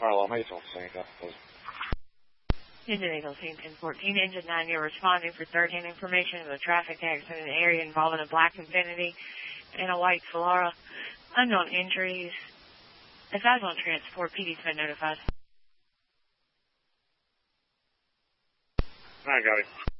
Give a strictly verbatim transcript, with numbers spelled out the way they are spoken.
Marlow, Mason, Saint please. Engine Eagle, Team ten fourteen, Engine nine, you're responding for third-hand information of a traffic accident in the area involving a black Infiniti and a white Solara. Unknown injuries. Advise on transport. P D's been notified. I got it.